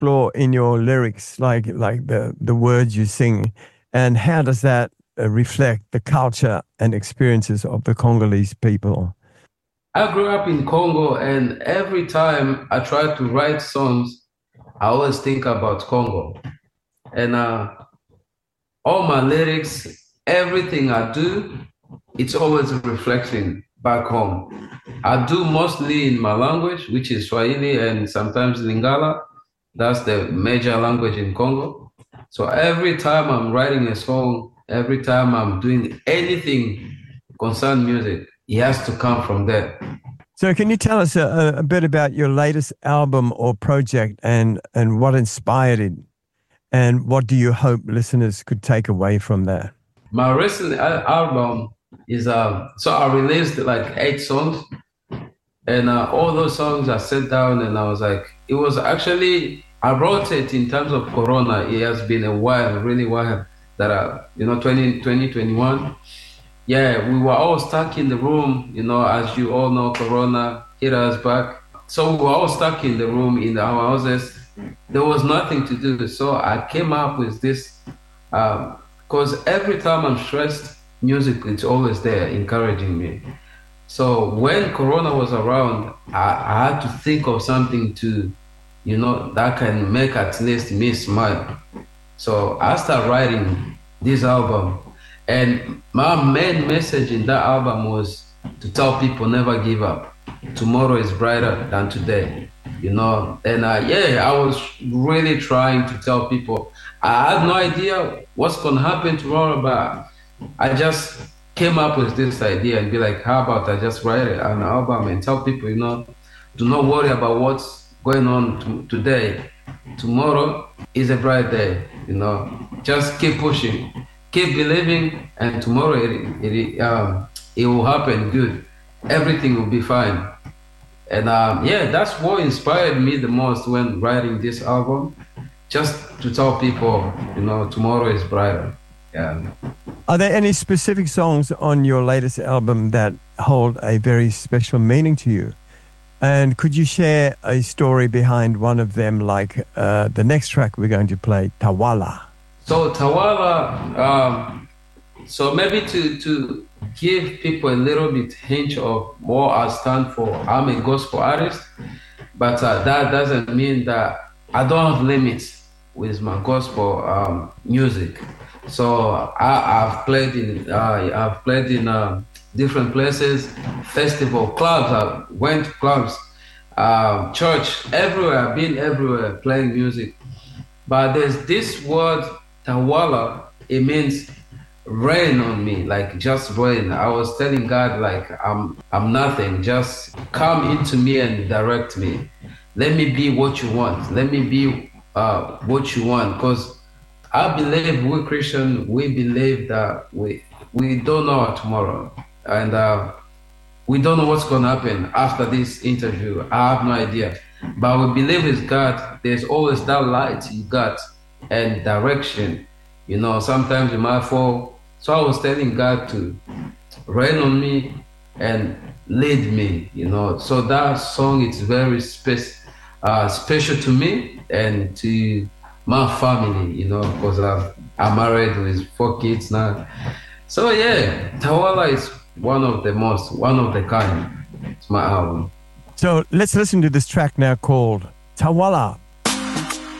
explore in your lyrics, like the words you sing, and how does that reflect the culture and experiences of the Congolese people? I grew up in Congo, and every time I try to write songs, I always think about Congo. And all my lyrics, everything I do, it's always reflecting back home. I do mostly in my language, which is Swahili and sometimes Lingala. That's the major language in Congo. So every time I'm writing a song, every time I'm doing anything concern music, it has to come from there. So, can you tell us a bit about your latest album or project and what inspired it? And what do you hope listeners could take away from that? My recent album is so I released like 8 songs, and all those songs I sat down and I was like, it was actually I wrote it in terms of Corona. It has been a while, really while that 2021. Yeah, we were all stuck in the room, as you all know, Corona hit us back. So we were all stuck in the room in our houses. There was nothing to do. So I came up with this because every time I'm stressed, music is always there encouraging me. So when Corona was around, I had to think of something to, that can make at least me smile. So I started writing this album. And my main message in that album was to tell people never give up. Tomorrow is brighter than today, And yeah, I was really trying to tell people. I had no idea what's going to happen tomorrow, but I just came up with this idea and be like, how about I just write an album and tell people, do not worry about what's going on today. Tomorrow is a bright day, Just keep pushing, keep believing, and tomorrow it will happen good. Everything will be fine. And yeah, that's what inspired me the most when writing this album. Just to tell people, tomorrow is brighter. Yeah. Are there any specific songs on your latest album that hold a very special meaning to you? And could you share a story behind one of them, like the next track we're going to play, Tawala? So Tawala, so maybe to give people a little bit hint of what I stand for, I'm a gospel artist, but that doesn't mean that I don't have limits with my gospel music. So I've played in different places, festival, clubs. I went to clubs, church, everywhere. I've been everywhere playing music. But there's this word Tawala. It means rain on me, like just rain. I was telling God, like I'm nothing. Just come into me and direct me. Let me be what you want. Let me be what you want, because I believe we Christian, we believe that we don't know our tomorrow, and we don't know what's going to happen after this interview. I have no idea, but we believe with God. There's always that light you got and direction. Sometimes you might fall. So I was telling God to rain on me and lead me. So that song is very special to me and to my family, because I'm married with 4 kids now. So yeah, Tawala is one of the kind. It's my album. So let's listen to this track now called Tawala